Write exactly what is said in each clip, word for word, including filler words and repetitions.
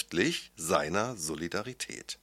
schriftlich seiner Solidarität.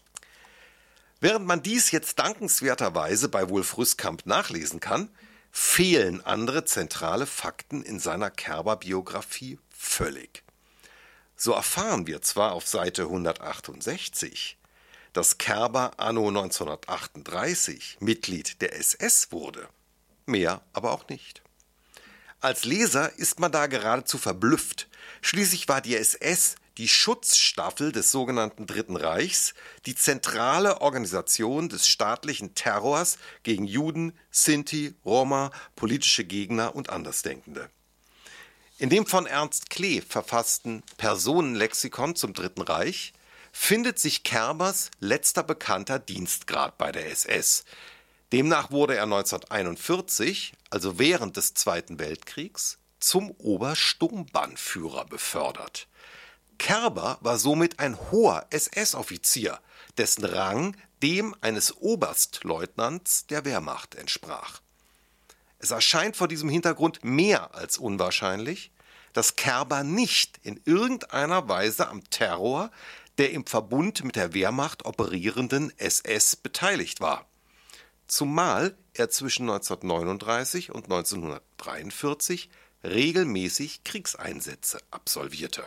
Während man dies jetzt dankenswerterweise bei Wulf Rüskamp nachlesen kann, fehlen andere zentrale Fakten in seiner Kerber-Biografie völlig. So erfahren wir zwar auf Seite hundertachtundsechzig, dass Kerber anno neunzehnhundertachtunddreißig Mitglied der S S wurde, mehr aber auch nicht. Als Leser ist man da geradezu verblüfft. Schließlich war die S S die Schutzstaffel des sogenannten Dritten Reichs, die zentrale Organisation des staatlichen Terrors gegen Juden, Sinti, Roma, politische Gegner und Andersdenkende. In dem von Ernst Klee verfassten Personenlexikon zum Dritten Reich findet sich Kerbers letzter bekannter Dienstgrad bei der S S. Demnach wurde er neunzehnhunderteinundvierzig, also während des Zweiten Weltkriegs, zum Obersturmbannführer befördert. Kerber war somit ein hoher S S-Offizier, dessen Rang dem eines Oberstleutnants der Wehrmacht entsprach. Es erscheint vor diesem Hintergrund mehr als unwahrscheinlich, dass Kerber nicht in irgendeiner Weise am Terror der im Verbund mit der Wehrmacht operierenden S S beteiligt war. Zumal er zwischen neunzehnhundertneununddreißig und neunzehnhundertdreiundvierzig regelmäßig Kriegseinsätze absolvierte.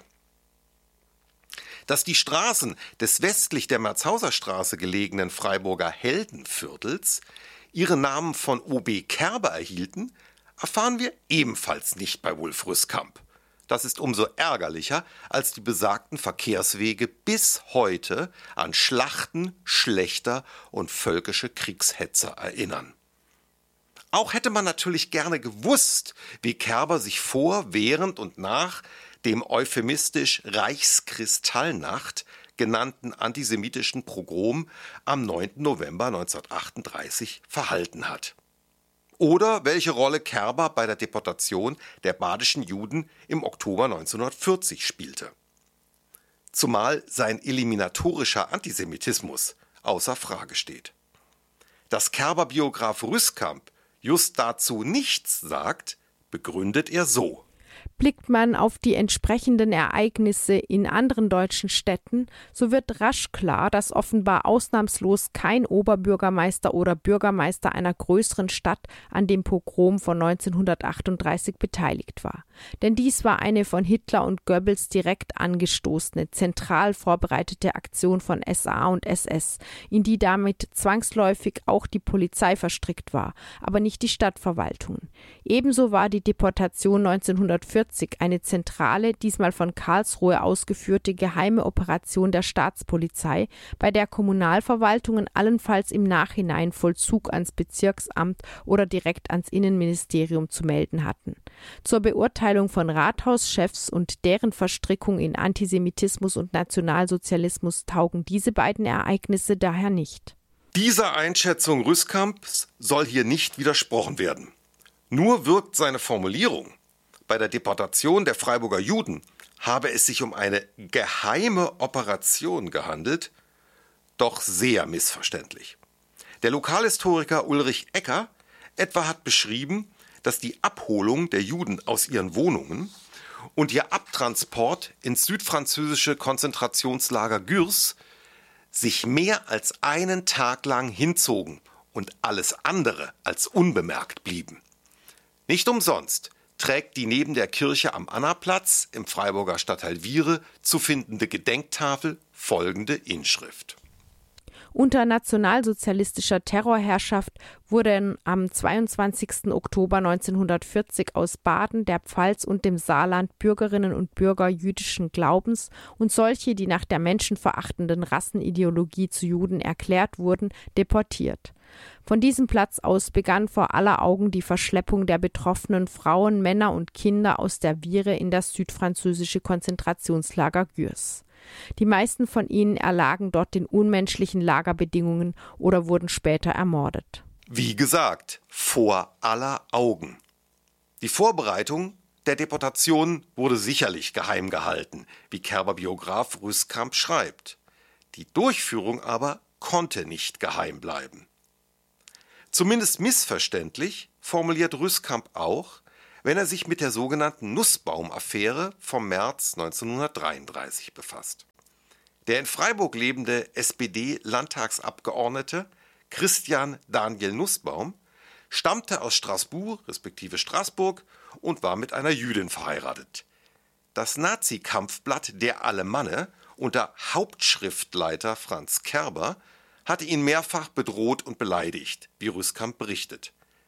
Dass die Straßen des westlich der Merzhauser-Straße gelegenen Freiburger Heldenviertels ihre Namen von O B Kerber erhielten, erfahren wir ebenfalls nicht bei Wulf Rüskamp. Das ist umso ärgerlicher, als die besagten Verkehrswege bis heute an Schlachten schlechter und völkische Kriegshetzer erinnern. Auch hätte man natürlich gerne gewusst, wie Kerber sich vor, während und nach dem euphemistisch Reichskristallnacht genannten antisemitischen Pogrom am neunten November neunzehnhundertachtunddreißig verhalten hat. Oder welche Rolle Kerber bei der Deportation der badischen Juden im Oktober neunzehnhundertvierzig spielte. Zumal sein eliminatorischer Antisemitismus außer Frage steht. Dass Kerber-Biograf Rüskamp just dazu nichts sagt, begründet er so. Blickt man auf die entsprechenden Ereignisse in anderen deutschen Städten, so wird rasch klar, dass offenbar ausnahmslos kein Oberbürgermeister oder Bürgermeister einer größeren Stadt an dem Pogrom von neunzehnhundertachtunddreißig beteiligt war. Denn dies war eine von Hitler und Goebbels direkt angestoßene, zentral vorbereitete Aktion von S A und S S, in die damit zwangsläufig auch die Polizei verstrickt war, aber nicht die Stadtverwaltungen. Ebenso war die Deportation neunzehnhundertvierzig eine zentrale, diesmal von Karlsruhe ausgeführte geheime Operation der Staatspolizei, bei der Kommunalverwaltungen allenfalls im Nachhinein Vollzug ans Bezirksamt oder direkt ans Innenministerium zu melden hatten. Zur Beurteilung von Rathauschefs und deren Verstrickung in Antisemitismus und Nationalsozialismus taugen diese beiden Ereignisse daher nicht. Dieser Einschätzung Rüskamps soll hier nicht widersprochen werden. Nur wirkt seine Formulierung, bei der Deportation der Freiburger Juden habe es sich um eine geheime Operation gehandelt, doch sehr missverständlich. Der Lokalhistoriker Ulrich Ecker etwa hat beschrieben, dass die Abholung der Juden aus ihren Wohnungen und ihr Abtransport ins südfranzösische Konzentrationslager Gürs sich mehr als einen Tag lang hinzogen und alles andere als unbemerkt blieben. Nicht umsonst trägt die neben der Kirche am Annaplatz im Freiburger Stadtteil Wiehre zu findende Gedenktafel folgende Inschrift. Unter nationalsozialistischer Terrorherrschaft wurden am zweiundzwanzigsten Oktober neunzehnhundertvierzig aus Baden, der Pfalz und dem Saarland Bürgerinnen und Bürger jüdischen Glaubens und solche, die nach der menschenverachtenden Rassenideologie zu Juden erklärt wurden, deportiert. Von diesem Platz aus begann vor aller Augen die Verschleppung der betroffenen Frauen, Männer und Kinder aus der Wiehre in das südfranzösische Konzentrationslager Gürs. Die meisten von ihnen erlagen dort den unmenschlichen Lagerbedingungen oder wurden später ermordet. Wie gesagt, vor aller Augen. Die Vorbereitung der Deportation wurde sicherlich geheim gehalten, wie Kerber-Biograf Rüskamp schreibt. Die Durchführung aber konnte nicht geheim bleiben. Zumindest missverständlich formuliert Rüskamp auch, wenn er sich mit der sogenannten Nussbaum-Affäre vom März neunzehnhundertdreiunddreißig befasst. Der in Freiburg lebende S P D-Landtagsabgeordnete Christian Daniel Nussbaum stammte aus Straßburg respektive Straßburg und war mit einer Jüdin verheiratet. Das Nazi-Kampfblatt Der Alemanne unter Hauptschriftleiter Franz Kerber hatte ihn mehrfach bedroht und beleidigt, wie Rüskamp berichtet.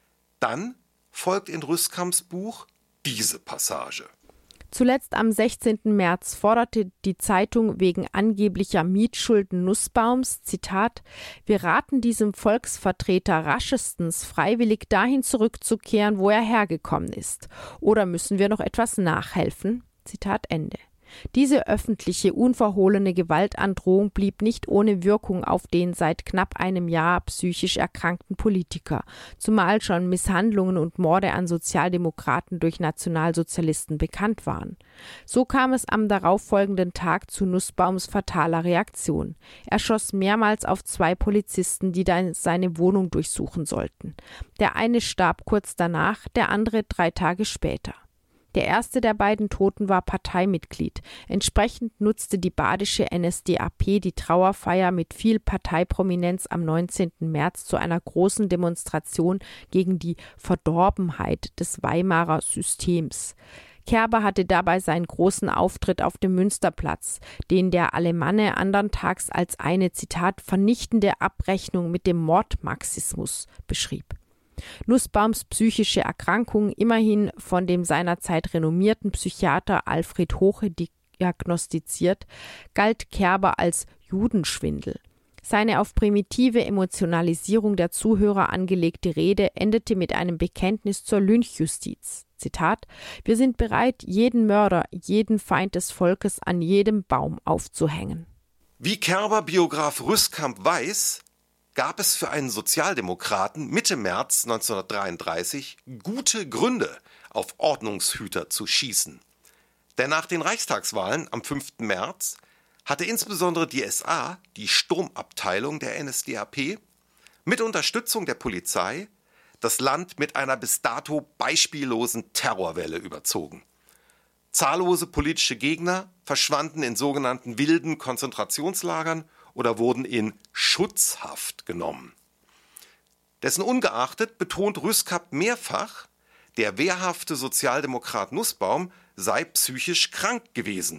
Dann folgt in Rüskamps Buch diese Passage. Zuletzt am sechzehnten März forderte die Zeitung wegen angeblicher Mietschulden Nussbaums, Zitat, wir raten diesem Volksvertreter raschestens freiwillig dahin zurückzukehren, wo er hergekommen ist. Oder müssen wir noch etwas nachhelfen? Zitat Ende. Diese öffentliche, unverhohlene Gewaltandrohung blieb nicht ohne Wirkung auf den seit knapp einem Jahr psychisch erkrankten Politiker, zumal schon Misshandlungen und Morde an Sozialdemokraten durch Nationalsozialisten bekannt waren. So kam es am darauffolgenden Tag zu Nussbaums fataler Reaktion. Er schoss mehrmals auf zwei Polizisten, die dann seine Wohnung durchsuchen sollten. Der eine starb kurz danach, der andere drei Tage später. Der erste der beiden Toten war Parteimitglied. Entsprechend nutzte die badische N S D A P die Trauerfeier mit viel Parteiprominenz am neunzehnten März zu einer großen Demonstration gegen die Verdorbenheit des Weimarer Systems. Kerber hatte dabei seinen großen Auftritt auf dem Münsterplatz, den der Alemanne anderntags als eine, Zitat, vernichtende Abrechnung mit dem Mordmarxismus beschrieb. Nussbaums psychische Erkrankung, immerhin von dem seinerzeit renommierten Psychiater Alfred Hoche diagnostiziert, galt Kerber als Judenschwindel. Seine auf primitive Emotionalisierung der Zuhörer angelegte Rede endete mit einem Bekenntnis zur Lynchjustiz. Zitat: Wir sind bereit, jeden Mörder, jeden Feind des Volkes an jedem Baum aufzuhängen. Wie Kerber-Biograf Rüskamp weiß, gab es für einen Sozialdemokraten Mitte März neunzehnhundertdreiunddreißig gute Gründe, auf Ordnungshüter zu schießen. Denn nach den Reichstagswahlen am fünften März hatte insbesondere die S A, die Sturmabteilung der N S D A P, mit Unterstützung der Polizei das Land mit einer bis dato beispiellosen Terrorwelle überzogen. Zahllose politische Gegner verschwanden in sogenannten wilden Konzentrationslagern oder wurden in Schutzhaft genommen. Dessen ungeachtet betont Rüskamp mehrfach, der wehrhafte Sozialdemokrat Nussbaum sei psychisch krank gewesen.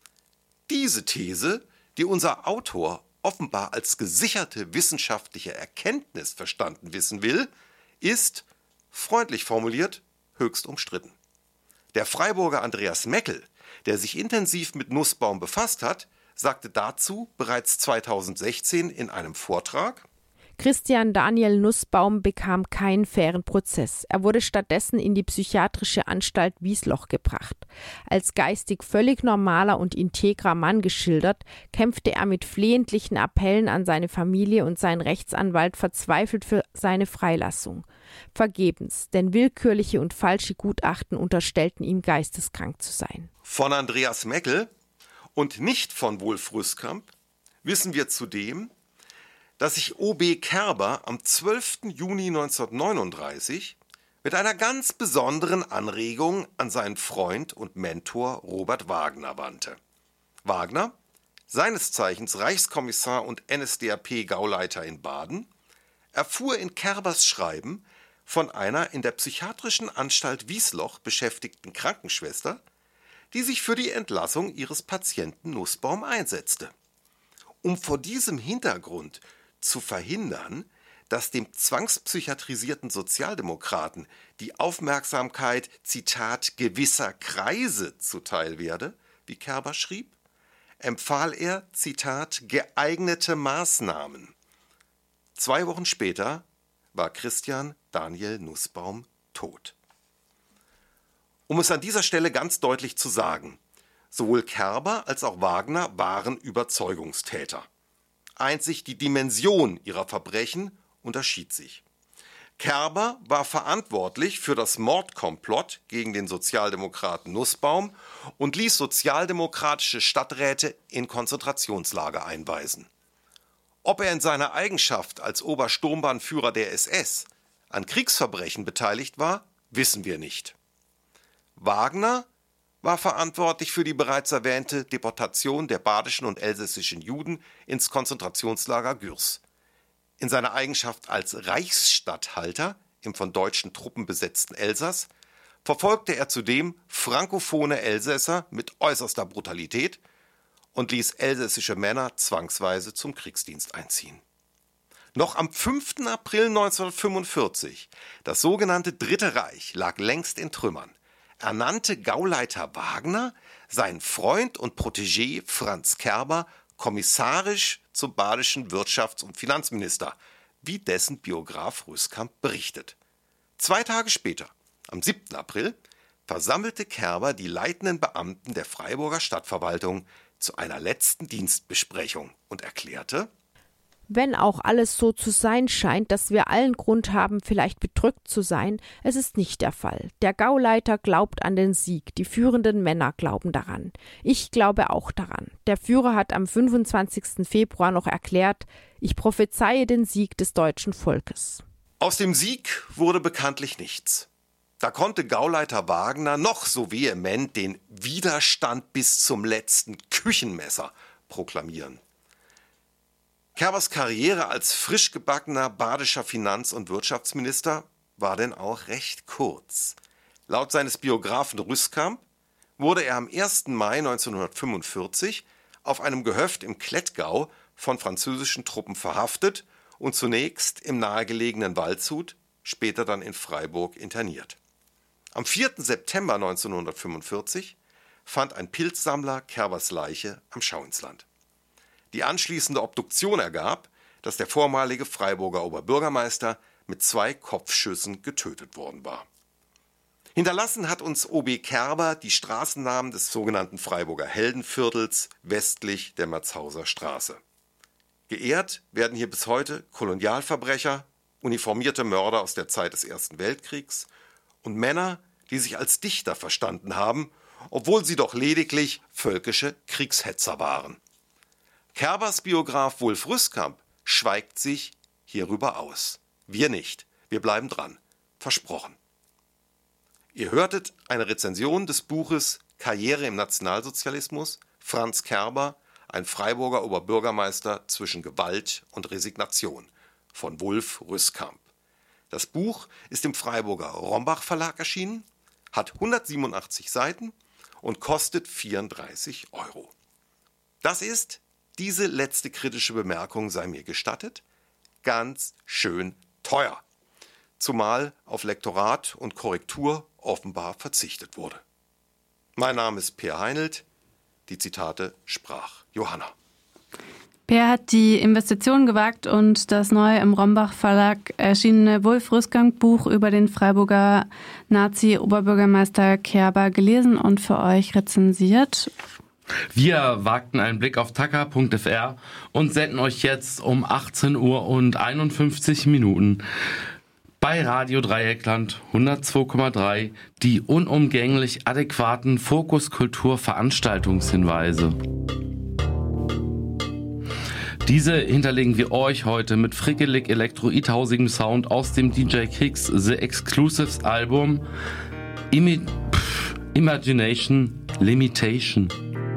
Diese These, die unser Autor offenbar als gesicherte wissenschaftliche Erkenntnis verstanden wissen will, ist, freundlich formuliert, höchst umstritten. Der Freiburger Andreas Meckel, der sich intensiv mit Nussbaum befasst hat, sagte dazu bereits zweitausendsechzehn in einem Vortrag: Christian Daniel Nussbaum bekam keinen fairen Prozess. Er wurde stattdessen in die psychiatrische Anstalt Wiesloch gebracht. Als geistig völlig normaler und integrer Mann geschildert, kämpfte er mit flehentlichen Appellen an seine Familie und seinen Rechtsanwalt verzweifelt für seine Freilassung. Vergebens, denn willkürliche und falsche Gutachten unterstellten ihm, geisteskrank zu sein. Von Andreas Meckel und nicht von Wulf Rüskamp wissen wir zudem, dass sich O B Kerber am zwölften Juni neunzehnhundertneununddreißig mit einer ganz besonderen Anregung an seinen Freund und Mentor Robert Wagner wandte. Wagner, seines Zeichens Reichskommissar und N S D A P-Gauleiter in Baden, erfuhr in Kerbers Schreiben von einer in der psychiatrischen Anstalt Wiesloch beschäftigten Krankenschwester, die sich für die Entlassung ihres Patienten Nussbaum einsetzte. Um vor diesem Hintergrund zu verhindern, dass dem zwangspsychiatrisierten Sozialdemokraten die Aufmerksamkeit, Zitat, gewisser Kreise zuteil werde, wie Kerber schrieb, empfahl er, Zitat, geeignete Maßnahmen. Zwei Wochen später war Christian Daniel Nussbaum tot. Um es an dieser Stelle ganz deutlich zu sagen, sowohl Kerber als auch Wagner waren Überzeugungstäter. Einzig die Dimension ihrer Verbrechen unterschied sich. Kerber war verantwortlich für das Mordkomplott gegen den Sozialdemokraten Nussbaum und ließ sozialdemokratische Stadträte in Konzentrationslager einweisen. Ob er in seiner Eigenschaft als Obersturmbahnführer der S S an Kriegsverbrechen beteiligt war, wissen wir nicht. Wagner war verantwortlich für die bereits erwähnte Deportation der badischen und elsässischen Juden ins Konzentrationslager Gürs. In seiner Eigenschaft als Reichsstatthalter im von deutschen Truppen besetzten Elsass verfolgte er zudem frankophone Elsässer mit äußerster Brutalität und ließ elsässische Männer zwangsweise zum Kriegsdienst einziehen. Noch am fünften April neunzehnhundertfünfundvierzig, das sogenannte Dritte Reich lag längst in Trümmern, ernannte Gauleiter Wagner seinen Freund und Protégé Franz Kerber kommissarisch zum badischen Wirtschafts- und Finanzminister, wie dessen Biograf Rüskamp berichtet. Zwei Tage später, am siebten April, versammelte Kerber die leitenden Beamten der Freiburger Stadtverwaltung zu einer letzten Dienstbesprechung und erklärte: Wenn auch alles so zu sein scheint, dass wir allen Grund haben, vielleicht bedrückt zu sein, es ist nicht der Fall. Der Gauleiter glaubt an den Sieg, die führenden Männer glauben daran. Ich glaube auch daran. Der Führer hat am fünfundzwanzigsten Februar noch erklärt, ich prophezeie den Sieg des deutschen Volkes. Aus dem Sieg wurde bekanntlich nichts. Da konnte Gauleiter Wagner noch so vehement den Widerstand bis zum letzten Küchenmesser proklamieren. Kerbers Karriere als frisch gebackener badischer Finanz- und Wirtschaftsminister war denn auch recht kurz. Laut seines Biografen Rüskamp wurde er am ersten Mai neunzehnhundertfünfundvierzig auf einem Gehöft im Klettgau von französischen Truppen verhaftet und zunächst im nahegelegenen Waldshut, später dann in Freiburg interniert. Am vierten September neunzehnhundertfünfundvierzig fand ein Pilzsammler Kerbers Leiche am Schauinsland. Die anschließende Obduktion ergab, dass der vormalige Freiburger Oberbürgermeister mit zwei Kopfschüssen getötet worden war. Hinterlassen hat uns O B Kerber die Straßennamen des sogenannten Freiburger Heldenviertels westlich der Merzhauser Straße. Geehrt werden hier bis heute Kolonialverbrecher, uniformierte Mörder aus der Zeit des Ersten Weltkriegs und Männer, die sich als Dichter verstanden haben, obwohl sie doch lediglich völkische Kriegshetzer waren. Kerbers Biograf Wulf Rüskamp schweigt sich hierüber aus. Wir nicht. Wir bleiben dran. Versprochen. Ihr hörtet eine Rezension des Buches Karriere im Nationalsozialismus, Franz Kerber, ein Freiburger Oberbürgermeister zwischen Gewalt und Resignation, von Wulf Rüskamp. Das Buch ist im Freiburger Rombach Verlag erschienen, hat hundertsiebenundachtzig Seiten und kostet vierunddreißig Euro. Das ist, diese letzte kritische Bemerkung sei mir gestattet, ganz schön teuer. Zumal auf Lektorat und Korrektur offenbar verzichtet wurde. Mein Name ist Peer Heinelt. Die Zitate sprach Johanna. Peer hat die Investition gewagt und das neue im Rombach Verlag erschienene Wulf Rüskamp Buch über den Freiburger Nazi-Oberbürgermeister Kerber gelesen und für euch rezensiert. Wir wagten einen Blick auf tacker punkt f r und senden euch jetzt um achtzehn Uhr und einundfünfzig Minuten bei Radio Dreieckland hundertzwei Komma drei die unumgänglich adäquaten Fokus-Kultur-Veranstaltungshinweise. Diese hinterlegen wir euch heute mit frickelig elektroidhausigem Sound aus dem D J Kicks The Exclusives Album Imi- Pff, Imagination Limitation.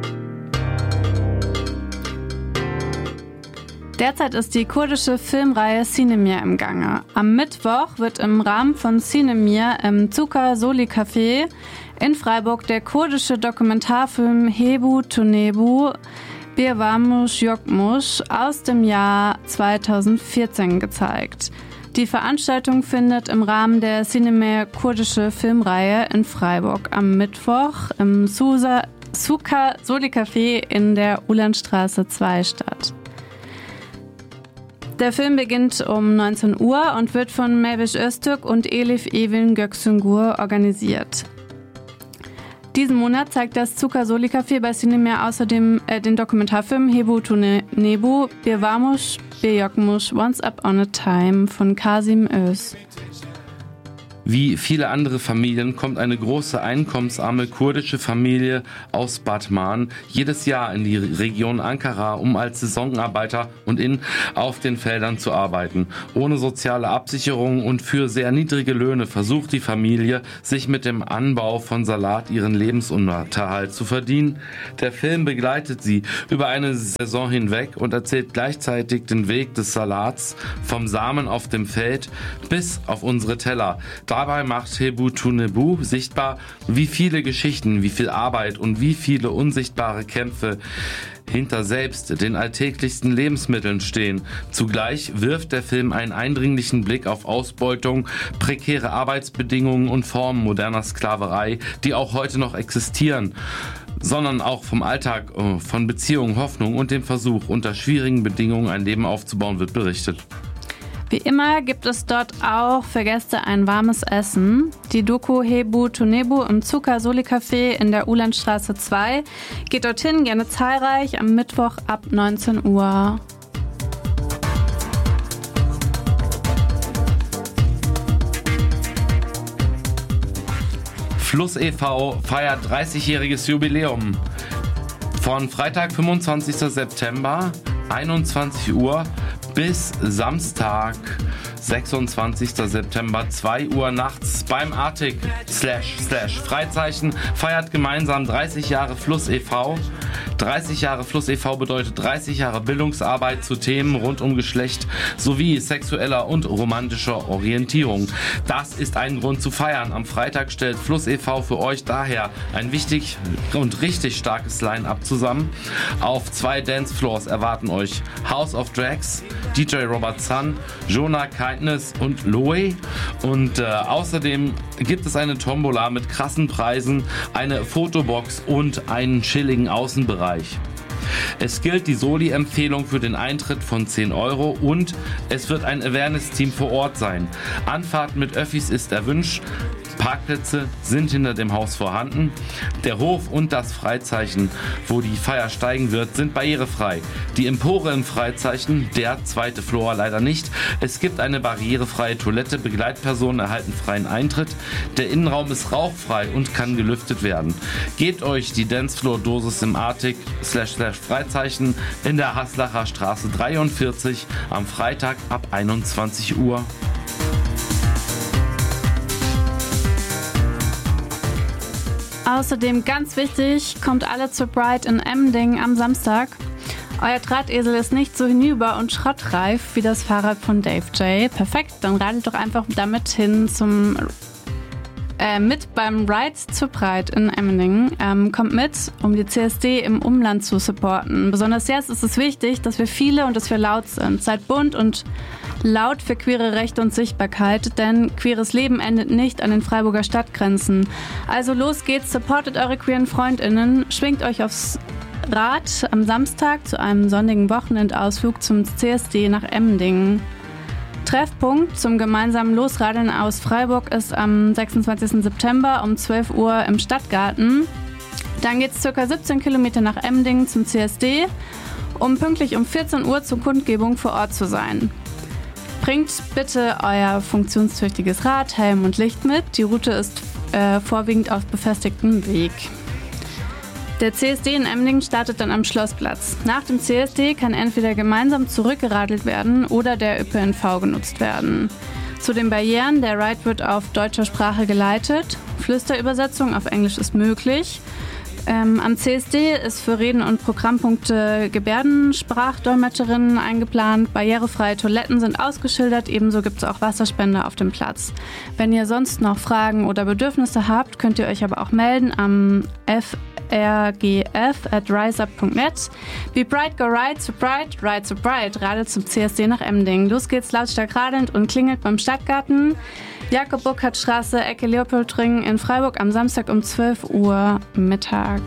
Derzeit ist die kurdische Filmreihe Sinemir im Gange. Am Mittwoch wird im Rahmen von Sinemir im Zucker Soli Café in Freiburg der kurdische Dokumentarfilm Hebu Tunebu Birvarmuş Yokmuş aus dem Jahr zweitausendvierzehn gezeigt. Die Veranstaltung findet im Rahmen der Sinemir kurdische Filmreihe in Freiburg am Mittwoch im Susa, Zucker Soli Café in der Ulandstraße zwei statt. Der Film beginnt um neunzehn Uhr und wird von Mehveş Öztürk und Elif Evin Göksungur organisiert. Diesen Monat zeigt das Zucker Soli Café bei Sinemir außerdem äh, den Dokumentarfilm Hebu Tunebu Birvarmuş Yokmuş Once Upon a Time von Kasim Öz. Wie viele andere Familien kommt eine große einkommensarme kurdische Familie aus Batman jedes Jahr in die Region Ankara, um als Saisonarbeiter und in auf den Feldern zu arbeiten. Ohne soziale Absicherung und für sehr niedrige Löhne versucht die Familie, sich mit dem Anbau von Salat ihren Lebensunterhalt zu verdienen. Der Film begleitet sie über eine Saison hinweg und erzählt gleichzeitig den Weg des Salats vom Samen auf dem Feld bis auf unsere Teller. Dabei macht Hebu Tunebu sichtbar, wie viele Geschichten, wie viel Arbeit und wie viele unsichtbare Kämpfe hinter selbst den alltäglichsten Lebensmitteln stehen. Zugleich wirft der Film einen eindringlichen Blick auf Ausbeutung, prekäre Arbeitsbedingungen und Formen moderner Sklaverei, die auch heute noch existieren, sondern auch vom Alltag, von Beziehungen, Hoffnung und dem Versuch, unter schwierigen Bedingungen ein Leben aufzubauen, wird berichtet. Wie immer gibt es dort auch für Gäste ein warmes Essen. Die Doku Hebu Tunebu im Zucker Soli Café in der Ulandstraße zwei. Geht dorthin, gerne zahlreich, am Mittwoch ab neunzehn Uhr. Fluss e V feiert dreißigjähriges Jubiläum. Von Freitag, fünfundzwanzigster September, einundzwanzig Uhr, bis Samstag, sechsundzwanzigster September, zwei Uhr nachts beim Arctic slash slash Freizeichen feiert gemeinsam dreißig Jahre Fluss e V. dreißig Jahre Fluss e V bedeutet dreißig Jahre Bildungsarbeit zu Themen rund um Geschlecht sowie sexueller und romantischer Orientierung. Das ist ein Grund zu feiern. Am Freitag stellt Fluss e V für euch daher ein wichtig und richtig starkes Line-Up zusammen. Auf zwei Dancefloors erwarten euch House of Drags, D J Robert Sun, Jonah Kindness und Loe. Und äh, außerdem gibt es eine Tombola mit krassen Preisen, eine Fotobox und einen chilligen Außenbereich. Es gilt die Soli-Empfehlung für den Eintritt von zehn Euro und es wird ein Awareness-Team vor Ort sein. Anfahrt mit Öffis ist erwünscht. Parkplätze sind hinter dem Haus vorhanden. Der Hof und das Freizeichen, wo die Feier steigen wird, sind barrierefrei. Die Empore im Freizeichen, der zweite Floor leider nicht. Es gibt eine barrierefreie Toilette, Begleitpersonen erhalten freien Eintritt. Der Innenraum ist rauchfrei und kann gelüftet werden. Gebt euch die Dancefloor-Dosis im Arctic slash slash Freizeichen in der Haslacher Straße dreiundvierzig am Freitag ab einundzwanzig Uhr. Außerdem ganz wichtig, kommt alle zur Pride in Emding am Samstag. Euer Drahtesel ist nicht so hinüber und schrottreif wie das Fahrrad von Dave J. Perfekt, dann radelt doch einfach damit hin zum äh, mit beim Ride zur Pride in Emding. Ähm, kommt mit, um die C S D im Umland zu supporten. Besonders jetzt ist es wichtig, dass wir viele und dass wir laut sind. Seid bunt und laut für queere Rechte und Sichtbarkeit, denn queeres Leben endet nicht an den Freiburger Stadtgrenzen. Also los geht's, supportet eure queeren FreundInnen, schwingt euch aufs Rad am Samstag zu einem sonnigen Wochenendausflug zum C S D nach Emding. Treffpunkt zum gemeinsamen Losradeln aus Freiburg ist am sechsundzwanzigsten September um zwölf Uhr im Stadtgarten. Dann geht's ca. siebzehn Kilometer nach Emding zum C S D, um pünktlich um vierzehn Uhr zur Kundgebung vor Ort zu sein. Bringt bitte euer funktionstüchtiges Rad, Helm und Licht mit. Die Route ist äh, vorwiegend auf befestigtem Weg. Der C S D in Emding startet dann am Schlossplatz. Nach dem C S D kann entweder gemeinsam zurückgeradelt werden oder der Ö P N V genutzt werden. Zu den Barrieren, der Ride wird auf deutscher Sprache geleitet. Flüsterübersetzung auf Englisch ist möglich. Ähm, am C S D ist für Reden und Programmpunkte Gebärdensprachdolmetscherinnen eingeplant. Barrierefreie Toiletten sind ausgeschildert, ebenso gibt es auch Wasserspender auf dem Platz. Wenn ihr sonst noch Fragen oder Bedürfnisse habt, könnt ihr euch aber auch melden am f r g f at riseup punkt net. Be bright, go ride to bright, ride to bright. Radelt zum C S D nach Emding. Los geht's lautstark radelnd und klingelt beim Stadtgarten. Jakob-Burckhardt-Straße, Ecke Leopoldring in Freiburg am Samstag um zwölf Uhr Mittag.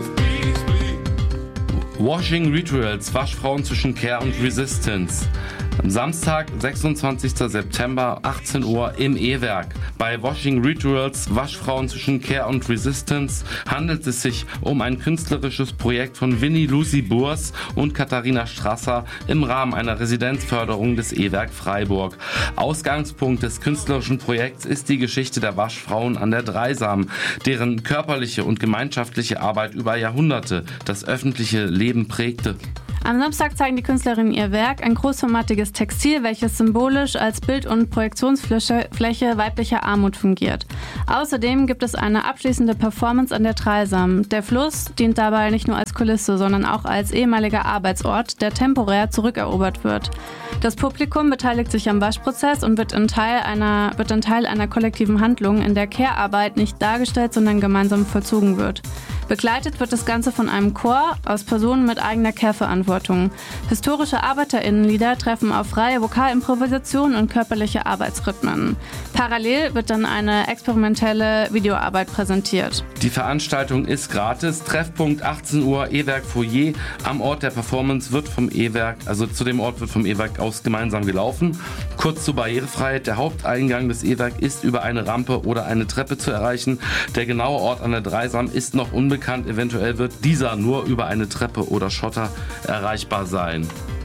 Washing Rituals, Waschfrauen zwischen Care und Resistance. Am Samstag, sechsundzwanzigster September, achtzehn Uhr im E-Werk. Bei Washing Rituals, Waschfrauen zwischen Care und Resistance, handelt es sich um ein künstlerisches Projekt von Winnie Lucy Burs und Katharina Strasser im Rahmen einer Residenzförderung des E-Werk Freiburg. Ausgangspunkt des künstlerischen Projekts ist die Geschichte der Waschfrauen an der Dreisam, deren körperliche und gemeinschaftliche Arbeit über Jahrhunderte das öffentliche Leben prägte. Am Samstag zeigen die Künstlerinnen ihr Werk, ein großformatiges Textil, welches symbolisch als Bild- und Projektionsfläche Fläche weiblicher Armut fungiert. Außerdem gibt es eine abschließende Performance an der Dreisam. Der Fluss dient dabei nicht nur als Kulisse, sondern auch als ehemaliger Arbeitsort, der temporär zurückerobert wird. Das Publikum beteiligt sich am Waschprozess und wird in Teil einer, wird in Teil einer kollektiven Handlung, in der Care-Arbeit nicht dargestellt, sondern gemeinsam vollzogen wird. Begleitet wird das Ganze von einem Chor aus Personen mit eigener Care-Verantwortung. Historische ArbeiterInnenlieder treffen auf freie Vokalimprovisation und körperliche Arbeitsrhythmen. Parallel wird dann eine experimentelle Videoarbeit präsentiert. Die Veranstaltung ist gratis. Treffpunkt achtzehn Uhr, E-Werk Foyer. Am Ort der Performance wird vom E-Werk, also zu dem Ort wird vom E-Werk aus gemeinsam gelaufen. Kurz zur Barrierefreiheit. Der Haupteingang des E-Werk ist über eine Rampe oder eine Treppe zu erreichen. Der genaue Ort an der Dreisam ist noch unbekannt. Eventuell wird dieser nur über eine Treppe oder Schotter erreichbar sein.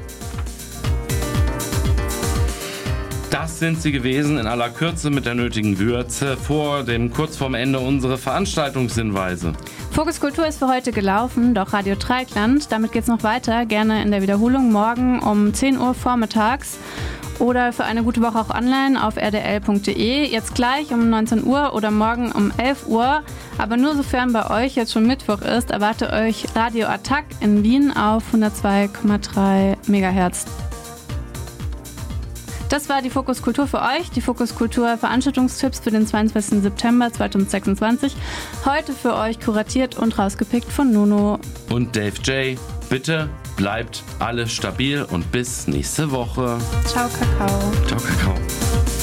Das sind sie gewesen in aller Kürze mit der nötigen Würze. Vor dem kurz vorm Ende unsere Veranstaltungshinweise. Fokus Kultur ist für heute gelaufen, doch Radio Dreieckland, damit geht's noch weiter, gerne in der Wiederholung morgen um zehn Uhr vormittags. Oder für eine gute Woche auch online auf r d l punkt d e. Jetzt gleich um neunzehn Uhr oder morgen um elf Uhr. Aber nur sofern bei euch jetzt schon Mittwoch ist, erwartet euch Radio Attack in Wien auf hundertzwei Komma drei Megahertz. Das war die Fokus Kultur für euch, die Fokus Kultur Veranstaltungstipps für den zweiundzwanzigsten September zweitausendsechsundzwanzig. Heute für euch kuratiert und rausgepickt von Nuno und Dave J. Bitte bleibt alle stabil und bis nächste Woche. Ciao, Kakao. Ciao, Kakao.